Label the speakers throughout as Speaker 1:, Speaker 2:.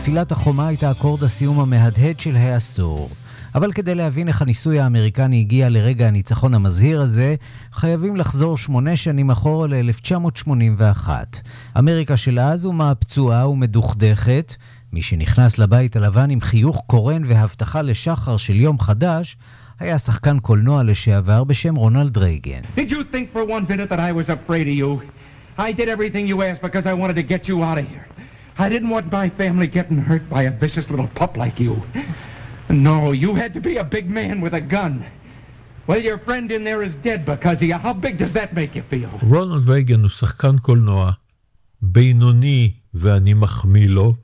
Speaker 1: נפילת החומה הייתה אקורד הסיום המהדהד של העשור. אבל כדי להבין איך הניסוי האמריקני הגיע לרגע הניצחון המזהיר הזה, חייבים לחזור 8 שנים אחורה ל-1981. אמריקה של אז אומה פצועה ומדוכדכת. מי שנכנס לבית הלבן עם חיוך קורן והבטחה לשחר של יום חדש, היה שחקן קולנוע לשעבר בשם רונלד רייגן.
Speaker 2: Did you think for one minute that I was afraid of you? I did everything you asked because I wanted to get you out of here. I didn't want my family getting hurt by a vicious little pup like you. No, you had to be a big man with a gun. Well, your friend in there is dead because of you. How big does that make you feel?
Speaker 3: רונלד רייגן הוא שחקן קולנוע בינוני, ואני מחמיא לו,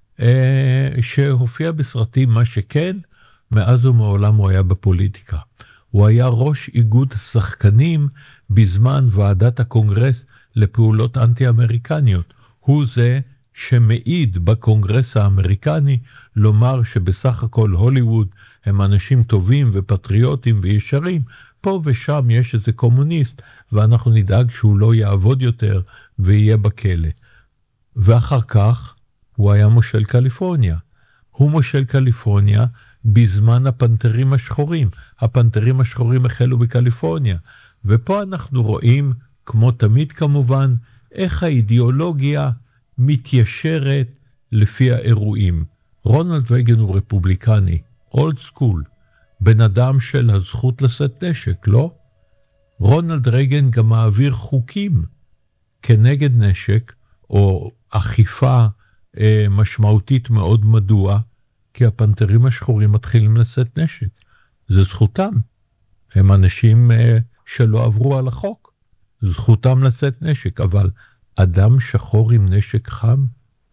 Speaker 3: שהופיע בסרטים. מה שכן, מאז ומעולם הוא היה בפוליטיקה. הוא היה ראש איגוד השחקנים בזמן ועדת הקונגרס לפעולות אנטי-אמריקניות. הוא זה שמעיד בקונגרס האמריקני לומר שבסך הכל הוליווד הם אנשים טובים ופטריוטים וישרים. פה ושם יש איזה קומוניסט, ואנחנו נדאג שהוא לא יעבוד יותר ויהיה בכלא. ואחר כך הוא היה מושל קליפורניה. הוא מושל קליפורניה בזמן הפנתרים השחורים. הפנתרים השחורים החלו בקליפורניה. ופה אנחנו רואים, כמו תמיד כמובן, איך האידיאולוגיה מתיישרת לפי האירועים. רונלד רייגן הוא רפובליקני, אולד סקול, בן אדם של הזכות לשאת נשק, לא? רונלד רייגן גם מעביר חוקים כנגד נשק, או אכיפה משמעותית מאוד. מדוע? כי הפנתרים השחורים מתחילים לשאת נשק. זה זכותם. הם אנשים שלא עברו על החוק. זכותם לשאת נשק, אבל אדם שחור עם נשק חם?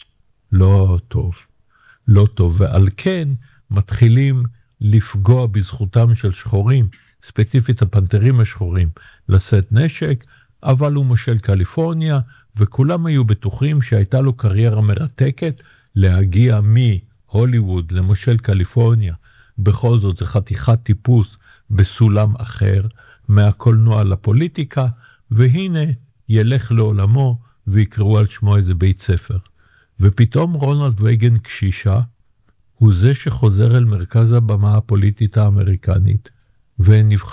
Speaker 3: לא טוב. לא טוב. ועל כן מתחילים לפגוע בזכותם של שחורים, ספציפית הפנתרים השחורים, לשאת נשק, אבל הוא מושל קליפורניה, וכולם היו בטוחים שהייתה לו קריירה מרתקת להגיע מהוליווד למושל קליפורניה. בכל זאת זה חתיכת טיפוס בסולם אחר, מהקולנוע לפוליטיקה, והנה ילך לעולמו ויקראו על שמו איזה בית ספר. ופתאום רונלד רייגן קשישה, הוא זה שחוזר אל מרכז הבמה הפוליטית האמריקנית, ונבחר